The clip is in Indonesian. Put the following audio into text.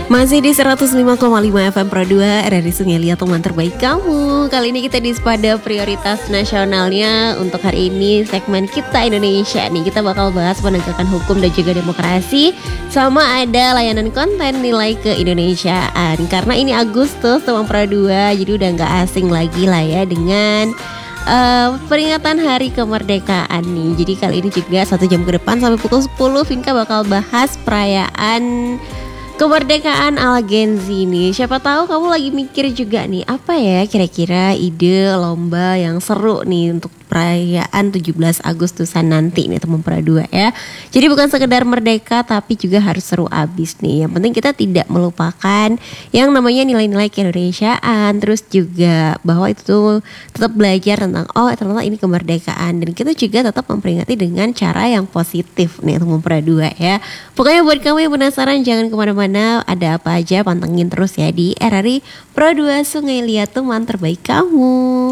Masih di 105,5 FM Pro 2 RRI Sungai Liat, teman terbaik kamu. Kali ini kita di pada prioritas nasionalnya. Untuk hari ini segmen Kita Indonesia nih, kita bakal bahas penegakan hukum dan juga demokrasi, sama ada layanan konten nilai keindonesiaan. Karena ini Agustus teman Pro 2, jadi udah gak asing lagi lah ya dengan peringatan hari kemerdekaan nih. Jadi kali ini juga 1 jam ke depan sampai pukul 10 Vinka bakal bahas perayaan kemerdekaan ala Gen Z nih. Siapa tahu kamu lagi mikir juga nih, apa ya kira-kira ide lomba yang seru nih untuk perayaan 17 Agustusan nanti nih teman Pro 2 ya. Jadi bukan sekedar merdeka tapi juga harus seru abis nih. Yang penting kita tidak melupakan yang namanya nilai-nilai keindonesiaan. Terus juga bahwa itu tuh tetap belajar tentang ternyata ini kemerdekaan. Dan kita juga tetap memperingati dengan cara yang positif nih teman Pro 2 ya. Pokoknya buat kamu yang penasaran jangan kemana-mana, ada apa aja pantengin terus ya di RRI Pro 2 Sungai Liat, teman terbaik kamu.